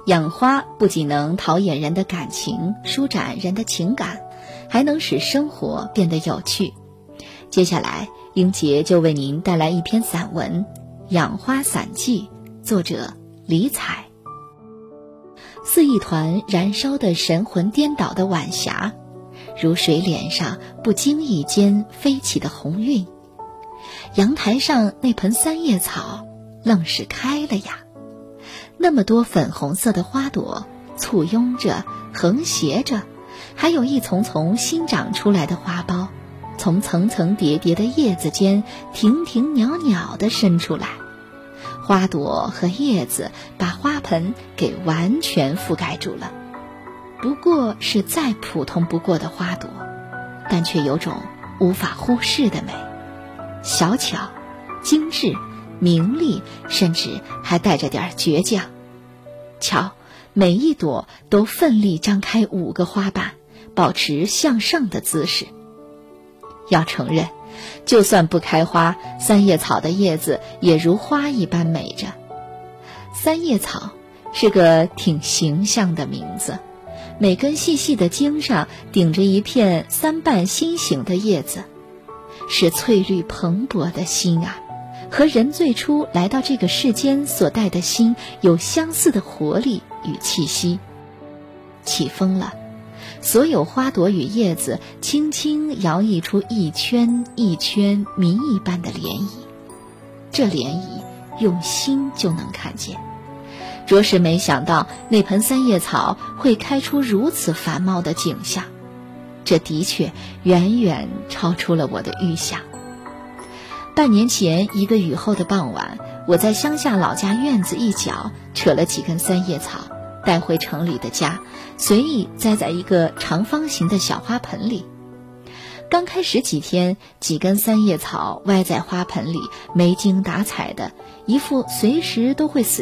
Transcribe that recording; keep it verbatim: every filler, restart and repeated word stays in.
养花不仅能陶冶人的感情，舒展人的情感，还能使生活变得有趣。接下来，英杰就为您带来一篇散文《养花散记》，作者李彩。似一团燃烧的神魂颠倒的晚霞，如水脸上不经意间飞起的红晕。阳台上那盆三叶草愣是开了呀，那么多粉红色的花朵簇拥着横斜着，还有一丛丛新长出来的花苞从层层叠叠的叶子间停停袅袅地伸出来。花朵和叶子把花盆给完全覆盖住了，不过是再普通不过的花朵，但却有种无法忽视的美，小巧、精致、明丽，甚至还带着点倔强。瞧，每一朵都奋力张开五个花瓣，保持向上的姿势。要承认，就算不开花，三叶草的叶子也如花一般美着。三叶草是个挺形象的名字，每根细细的茎上顶着一片三瓣心形的叶子，是翠绿蓬勃的心啊，和人最初来到这个世间所带的心有相似的活力与气息。起风了，所有花朵与叶子轻轻摇曳出一圈一圈谜一般的涟漪，这涟漪用心就能看见。着实没想到那盆三叶草会开出如此繁茂的景象，这的确远远超出了我的预想。半年前一个雨后的傍晚，我在乡下老家院子一角扯了几根三叶草，带回城里的家，随意栽在一个长方形的小花盆里。刚开始几天，几根三叶草歪在花盆里，没精打采的，一副随时都会死